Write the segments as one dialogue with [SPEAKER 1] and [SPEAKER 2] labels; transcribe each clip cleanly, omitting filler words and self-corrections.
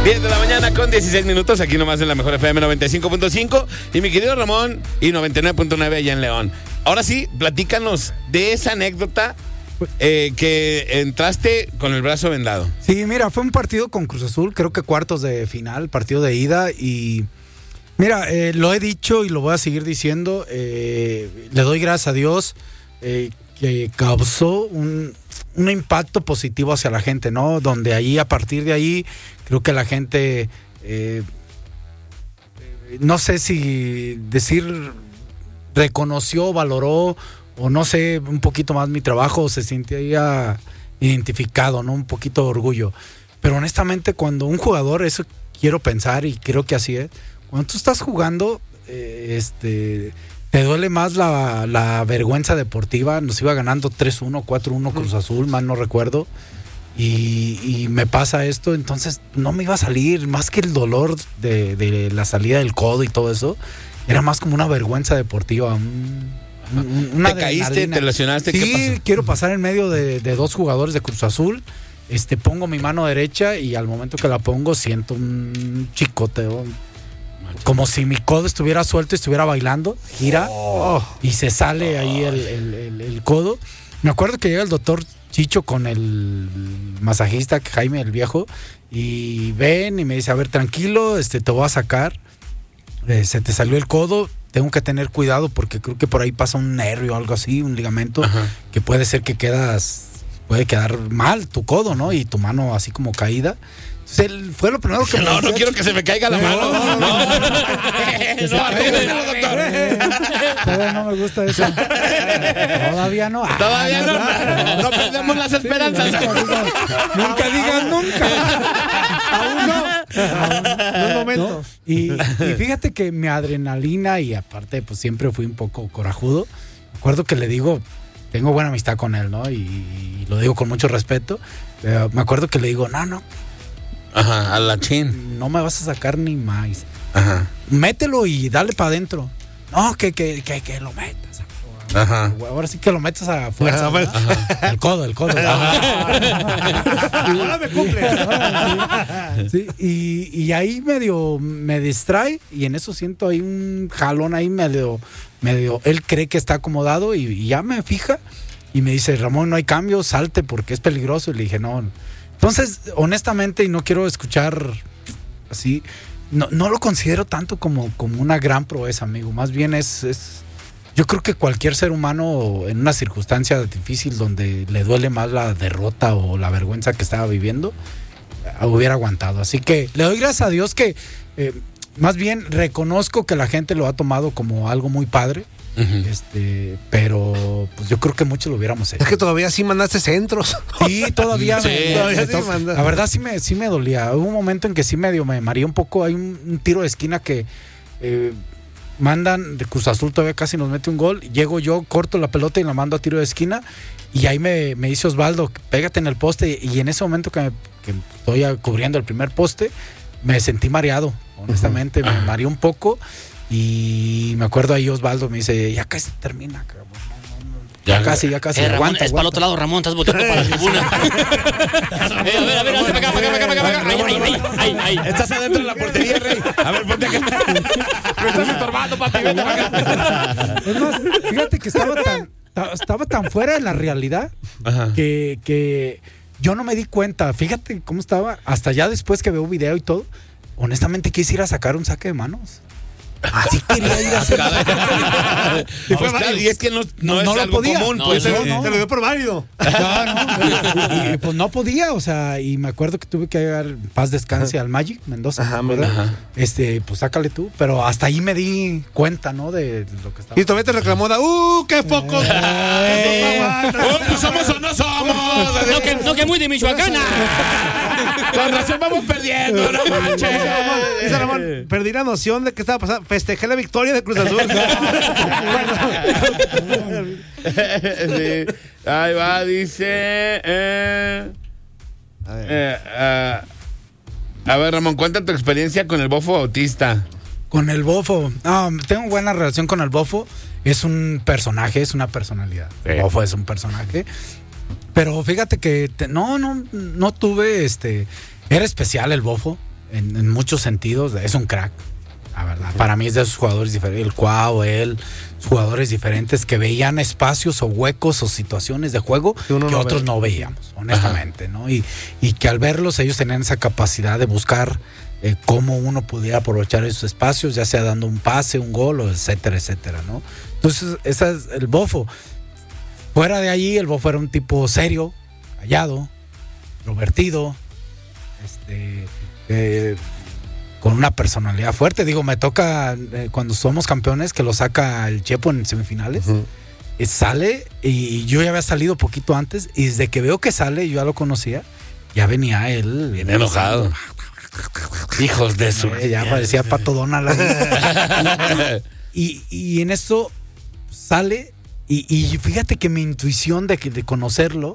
[SPEAKER 1] 10 de la mañana con 16 minutos, aquí nomás en la mejor FM 95.5 y mi querido Ramón y 99.9 allá en León. Ahora sí, platícanos de esa anécdota que entraste con el brazo vendado.
[SPEAKER 2] Sí, mira, fue un partido con Cruz Azul, creo que cuartos de final, partido de ida y... Mira, lo he dicho y lo voy a seguir diciendo, le doy gracias a Dios que causó un impacto positivo hacia la gente, ¿no? Donde ahí, a partir de ahí, creo que la gente, no sé si decir reconoció, valoró, o no sé, un poquito más mi trabajo, se sentía identificado, ¿no? Un poquito de orgullo. Pero honestamente, cuando un jugador, eso quiero pensar y creo que así es, cuando tú estás jugando, te duele más la vergüenza deportiva. Nos iba ganando 3-1, 4-1 Cruz Azul, mal no recuerdo. Y me pasa esto, entonces no me iba a salir, más que el dolor de la salida del codo y todo eso, era más como una vergüenza deportiva.
[SPEAKER 1] ¿Te caíste, te lesionaste?
[SPEAKER 2] Sí,
[SPEAKER 1] ¿qué pasó?
[SPEAKER 2] Quiero pasar en medio de dos jugadores de Cruz Azul. Pongo mi mano derecha y al momento que la pongo siento un chicoteo. Como si mi codo estuviera suelto y estuviera bailando, gira y se sale ahí el codo. Me acuerdo que llega el doctor Chicho con el masajista Jaime, el viejo, y ven y me dice, a ver, tranquilo, te voy a sacar, se te salió el codo, tengo que tener cuidado porque creo que por ahí pasa un nervio o algo así, un ligamento, que puede ser que puede quedar mal tu codo, ¿no? Y tu mano así como caída. Fue lo primero que me
[SPEAKER 1] No quiero que se me caiga la mano.
[SPEAKER 2] Todavía no me gusta eso. Todavía no.
[SPEAKER 1] Todavía no. No perdemos las esperanzas.
[SPEAKER 2] Nunca digas nunca. Aún no. No es momento. Y fíjate que mi adrenalina, y aparte, pues siempre fui un poco corajudo. Me acuerdo que le digo, tengo buena amistad con él, ¿no? Y lo digo con mucho respeto. Me acuerdo que le digo, no.
[SPEAKER 1] Ajá, a la chin.
[SPEAKER 2] No me vas a sacar ni más.
[SPEAKER 1] Ajá.
[SPEAKER 2] Mételo y dale para adentro. No, que lo metas.
[SPEAKER 1] Ajá.
[SPEAKER 2] Ahora sí que lo metas a fuerza.
[SPEAKER 1] Ajá.
[SPEAKER 2] El codo.
[SPEAKER 3] Ahora me cumple.
[SPEAKER 2] Sí, y ahí medio me distrae y en eso siento ahí un jalón ahí medio. Él cree que está acomodado y ya me fija y me dice, Ramón, no hay cambio, salte porque es peligroso. Y le dije, no. Entonces, honestamente, y no quiero escuchar así, no lo considero tanto como una gran proeza, amigo. Más bien yo creo que cualquier ser humano en una circunstancia difícil donde le duele más la derrota o la vergüenza que estaba viviendo, hubiera aguantado. Así que le doy gracias a Dios que más bien reconozco que la gente lo ha tomado como algo muy padre. Pero pues yo creo que muchos lo hubiéramos hecho.
[SPEAKER 3] Es que todavía sí mandaste centros.
[SPEAKER 2] Sí, todavía.
[SPEAKER 3] Todavía sí
[SPEAKER 2] la verdad sí me dolía. Hubo un momento en que sí me mareé un poco. Hay un tiro de esquina que mandan de Cruz Azul, todavía casi nos mete un gol. Llego yo, corto la pelota y la mando a tiro de esquina. Y ahí me dice Osvaldo, pégate en el poste. Y en ese momento que estoy cubriendo el primer poste, me sentí mareado. Honestamente, me mareé un poco. Y me acuerdo ahí Osvaldo me dice, ya casi termina, cabrón. Ya casi.
[SPEAKER 4] Ramón,
[SPEAKER 2] aguanta.
[SPEAKER 4] Es para el otro lado, Ramón, estás volteando para la tribuna. A ver, hazte para acá. Ahí.
[SPEAKER 1] Estás adentro de la portería, Rey. A ver, ponte acá. Me estás estorbando, papi. Vete para acá.
[SPEAKER 2] Es más, fíjate que estaba tan fuera de la realidad que yo no me di cuenta. Fíjate cómo estaba. Hasta ya después que veo video y todo, honestamente quise ir a sacar un saque de manos. Así quería ir a hacer.
[SPEAKER 1] Y es que no es
[SPEAKER 2] lo
[SPEAKER 1] algo
[SPEAKER 2] podía.
[SPEAKER 1] común.
[SPEAKER 4] No,
[SPEAKER 1] Pues,
[SPEAKER 3] Te lo dio por válido.
[SPEAKER 2] Y pues no podía, o sea, y me acuerdo que tuve que llegar paz descanse al Magic Mendoza, ¿verdad? Pues sácale tú, pero hasta ahí me di cuenta, ¿no? De lo que estaba.
[SPEAKER 3] Y todavía te reclamó, ¡qué poco!
[SPEAKER 1] pues ¿somos o no somos?
[SPEAKER 4] No que muy de Michoacana.
[SPEAKER 1] Con razón vamos perdiendo, no manches.
[SPEAKER 3] Dice Ramón, perdí la noción de qué estaba pasando. Festejé la victoria de Cruz Azul.
[SPEAKER 1] Sí. Ahí va, dice. A ver, Ramón, cuenta tu experiencia con el Bofo Bautista.
[SPEAKER 2] Con el Bofo. Tengo buena relación con el Bofo. Es un personaje, es una personalidad.
[SPEAKER 1] Sí.
[SPEAKER 2] El Bofo es un personaje. Pero fíjate que no tuve, era especial el Bofo. en muchos sentidos, es un crack. La verdad, para mí es de esos jugadores diferentes, el Cuau, él, jugadores diferentes que veían espacios o huecos o situaciones de juego que otros no veíamos, honestamente, ¿no? Y que al verlos ellos tenían esa capacidad de buscar cómo uno pudiera aprovechar esos espacios, ya sea dando un pase, un gol, o etcétera, etcétera, ¿no? Entonces, ese es el Bofo. Fuera de allí, el Bofo era un tipo serio, callado, introvertido, con una personalidad fuerte. Digo, me toca cuando somos campeones que lo saca el Chepo en semifinales. Sale y yo ya había salido poquito antes y desde que veo que sale, yo ya lo conocía, ya venía él.
[SPEAKER 1] Bien enojado. Hijos de su...
[SPEAKER 2] ya parecía Pato Donald. y en eso sale y fíjate que mi intuición de conocerlo,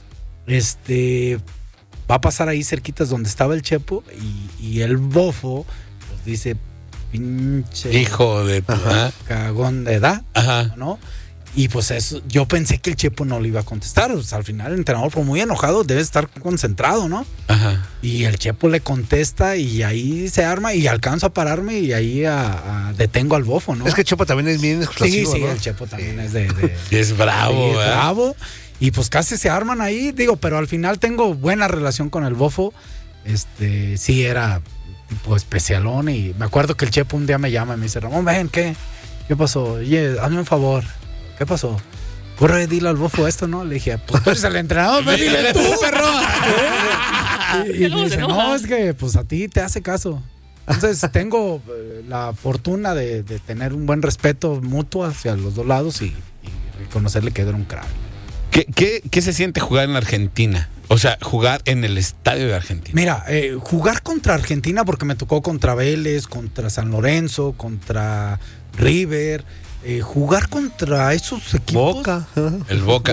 [SPEAKER 2] va a pasar ahí cerquitas donde estaba el Chepo y el Bofo pues dice, pinche
[SPEAKER 1] hijo de
[SPEAKER 2] cagón de edad, ¿no? Y pues eso, yo pensé que el Chepo no le iba a contestar. O sea, al final el entrenador fue muy enojado, debe estar concentrado, ¿no? Y el Chepo le contesta y ahí se arma y alcanzo a pararme y ahí detengo al Bofo, ¿no?
[SPEAKER 3] Es que el Chepo también es bien explosivo,
[SPEAKER 2] sí,
[SPEAKER 3] ¿no?
[SPEAKER 2] el Chepo también es
[SPEAKER 1] es bravo,
[SPEAKER 2] es bravo. Y pues casi se arman ahí, digo, pero al final tengo buena relación con el Bofo. Sí era tipo especialón y me acuerdo que el Chepo un día me llama y me dice, Ramón, ven, ¿qué pasó? Oye, hazme un favor. ¿Qué pasó? Corre, dile al Bofo esto, ¿no? Le dije, pues tú eres el entrenador, ven, dile tú, perro. Y me dice, no, es que pues a ti te hace caso. Entonces tengo la fortuna de tener un buen respeto mutuo hacia los dos lados y reconocerle que era un crack.
[SPEAKER 1] ¿Qué se siente jugar en la Argentina? O sea, jugar en el estadio de Argentina.
[SPEAKER 2] Mira, jugar contra Argentina, porque me tocó contra Vélez, contra San Lorenzo, contra River, jugar contra esos equipos.
[SPEAKER 3] Boca.
[SPEAKER 1] El Boca.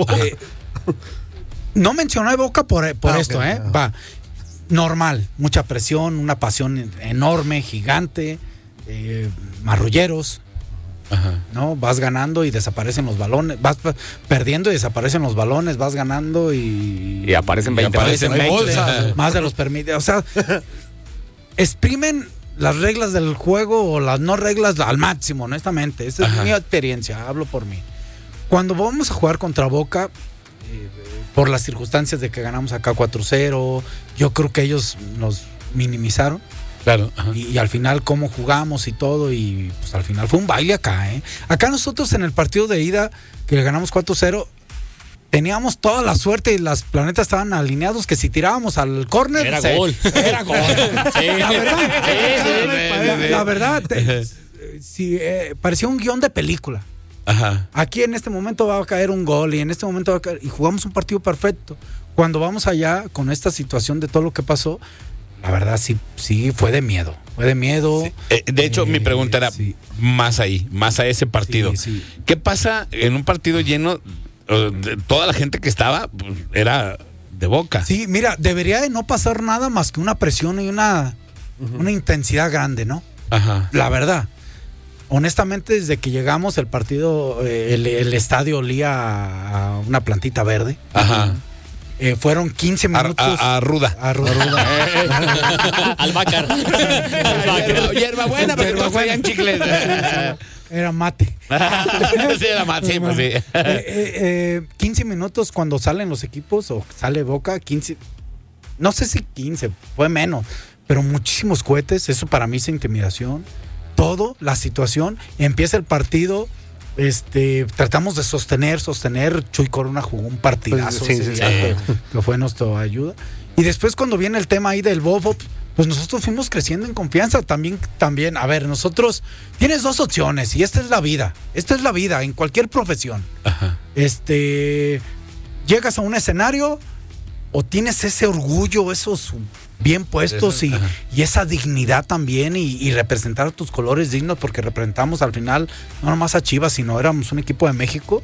[SPEAKER 2] No mencioné Boca por esto, okay. Va. Normal, mucha presión, una pasión enorme, gigante, marrulleros. ¿No? Vas ganando y desaparecen los balones, vas perdiendo y desaparecen los balones, vas ganando y
[SPEAKER 4] aparecen 20
[SPEAKER 2] bolsas, más de los permite, o sea, exprimen las reglas del juego o las no reglas al máximo, honestamente. Esa es mi experiencia, hablo por mí. Cuando vamos a jugar contra Boca, por las circunstancias de que ganamos acá 4-0, yo creo que ellos nos minimizaron.
[SPEAKER 1] Claro.
[SPEAKER 2] Y al final cómo jugamos y todo, y pues al final fue un baile acá, Acá nosotros en el partido de ida, que le ganamos 4-0, teníamos toda la suerte y los planetas estaban alineados que si tirábamos al córner...
[SPEAKER 4] Era gol.
[SPEAKER 2] Era gol. Sí. La verdad, parecía un guión de película. Aquí en este momento va a caer un gol y en este momento va a caer... Y jugamos un partido perfecto. Cuando vamos allá con esta situación de todo lo que pasó... La verdad sí fue de miedo. Sí.
[SPEAKER 1] De hecho, mi pregunta era más a ese partido.
[SPEAKER 2] Sí.
[SPEAKER 1] ¿Qué pasa en un partido lleno? Toda la gente que estaba pues, era de Boca.
[SPEAKER 2] Sí, mira, debería de no pasar nada más que una presión y una intensidad grande, ¿no? La verdad. Honestamente, desde que llegamos el partido, el estadio olía a una plantita verde. Fueron 15 minutos.
[SPEAKER 1] A Ruda.
[SPEAKER 4] Al Bácar.
[SPEAKER 1] Hierba buena, pero todos traían chicles.
[SPEAKER 2] Era mate.
[SPEAKER 1] Sí, era mate, sí, pues sí.
[SPEAKER 2] 15 minutos cuando salen los equipos, o sale Boca, 15. No sé si 15, fue menos, pero muchísimos cohetes. Eso para mí es intimidación. Todo, la situación. Empieza el partido. Tratamos de sostener. También Corona jugó un partidazo. Que fue nuestra ayuda. Y después cuando viene el tema ahí del Bofo, pues nosotros fuimos creciendo en confianza. También, a ver, nosotros tienes dos opciones y esta es la vida en cualquier profesión. Llegas a un escenario o tienes ese orgullo, esos bien puestos y esa dignidad también y representar tus colores dignos, porque representamos al final no nomás a Chivas, sino éramos un equipo de México,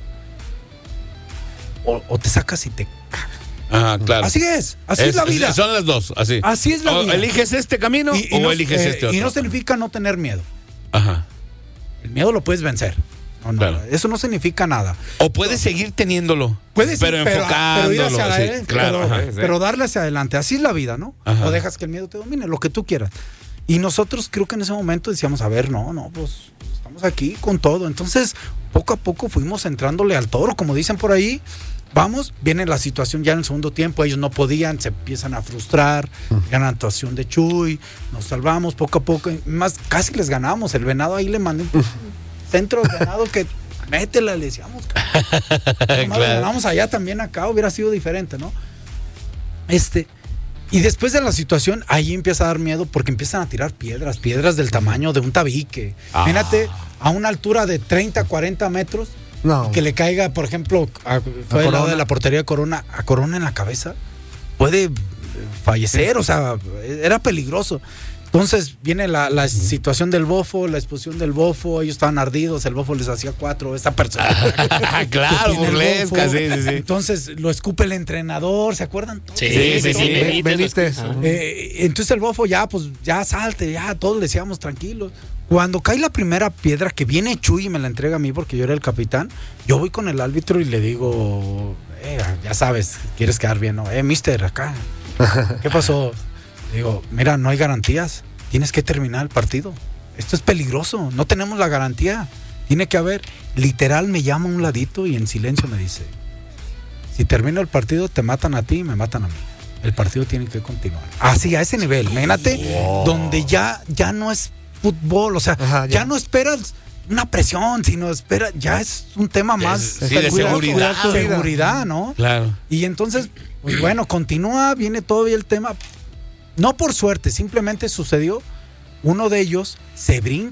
[SPEAKER 2] o te sacas y te cagas.
[SPEAKER 1] Claro.
[SPEAKER 2] Así es la vida.
[SPEAKER 1] Son las dos, así.
[SPEAKER 2] Así es la vida.
[SPEAKER 1] ¿Eliges este camino o eliges este otro?
[SPEAKER 2] Y no significa no tener miedo. El miedo lo puedes vencer, No,
[SPEAKER 1] Claro.
[SPEAKER 2] eso no significa nada.
[SPEAKER 1] O puedes seguir teniéndolo.
[SPEAKER 2] Puedes
[SPEAKER 1] pero enfocándolo.
[SPEAKER 2] ir hacia
[SPEAKER 1] sí,
[SPEAKER 2] adelante,
[SPEAKER 1] claro.
[SPEAKER 2] pero,
[SPEAKER 1] Ajá.
[SPEAKER 2] pero darle hacia adelante. Así es la vida, ¿no?
[SPEAKER 1] Ajá.
[SPEAKER 2] O dejas que el miedo te domine, lo que tú quieras. Y nosotros creo que en ese momento decíamos, a ver, no, pues estamos aquí con todo. Entonces, poco a poco fuimos entrándole al toro, como dicen por ahí. Vamos, viene la situación ya en el segundo tiempo, ellos no podían, se empiezan a frustrar, ganan actuación de Chuy, nos salvamos poco a poco, más casi les ganamos, el Venado ahí le mandé un centro de Venado que métela, le decíamos,
[SPEAKER 1] Claro.
[SPEAKER 2] ganamos allá también acá, hubiera sido diferente, ¿no? Y después de la situación, ahí empieza a dar miedo porque empiezan a tirar piedras del tamaño de un tabique. Imagínate, a una altura de 30, 40 metros,
[SPEAKER 3] No.
[SPEAKER 2] que le caiga, por ejemplo, fue al lado de la portería de Corona, a Corona en la cabeza, puede fallecer, o sea, era peligroso. Entonces viene la situación del bofo, la explosión del bofo, ellos estaban ardidos, el bofo les hacía 4, esa persona.
[SPEAKER 1] Claro,
[SPEAKER 2] que tiene el
[SPEAKER 1] burlesca,
[SPEAKER 2] bofo.
[SPEAKER 1] sí.
[SPEAKER 2] Entonces lo escupe el entrenador, ¿se acuerdan?
[SPEAKER 4] Sí,
[SPEAKER 3] Benítez.
[SPEAKER 4] Ajá.
[SPEAKER 2] Entonces el bofo ya, pues ya salte, ya todos le decíamos tranquilos. Cuando cae la primera piedra que viene Chuy y me la entrega a mí porque yo era el capitán, yo voy con el árbitro y le digo, ya sabes, quieres quedar bien, ¿no? Mister, acá, ¿qué pasó? Digo, mira, no hay garantías, tienes que terminar el partido. Esto es peligroso, no tenemos la garantía. Tiene que haber, literal me llama a un ladito y en silencio me dice, si termino el partido te matan a ti y me matan a mí. El partido tiene que continuar. Así, a ese nivel, imagínate, donde ya no es fútbol, o sea,
[SPEAKER 3] Ajá,
[SPEAKER 2] ya no esperas una presión, sino ya es un tema más
[SPEAKER 1] Sí, de seguridad.
[SPEAKER 2] seguridad, ¿no?
[SPEAKER 1] Claro.
[SPEAKER 2] Y entonces, pues bueno, continúa, viene todavía el tema. No por suerte, simplemente sucedió. Uno de ellos se brinca